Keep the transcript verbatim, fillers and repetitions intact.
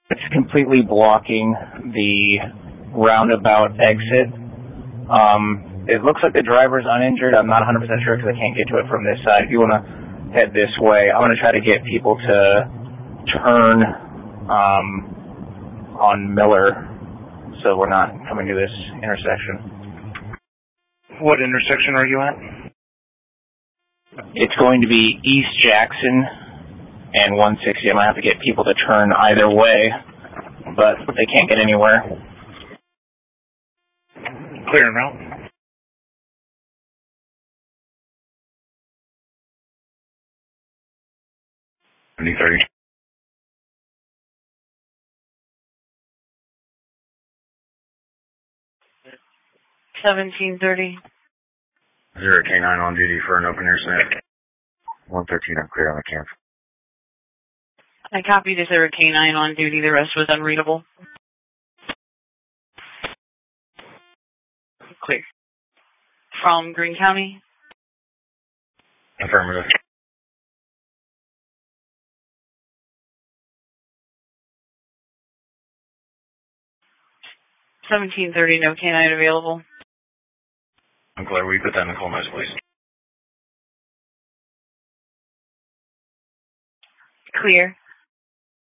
It's completely blocking the roundabout exit. Um, it looks like the driver's uninjured. I'm not one hundred percent sure because I can't get to it from this side. If you want to head this way, I'm going to try to get people to turn um, on Miller so we're not coming to this intersection. What intersection are you at? It's going to be East Jackson and one sixty. I'm going to have to get people to turn either way, but they can't get anywhere. Clear and route. D thirty. seventeen thirty. Zero K nine on duty for an open intercept. one thirteen, I'm clear on the camp. I copied the zero K nine on duty. The rest was unreadable. Clear. From Greene County? Affirmative. seventeen thirty, no K nine available. I'm clear. Will you put that in the call notes, please? Clear.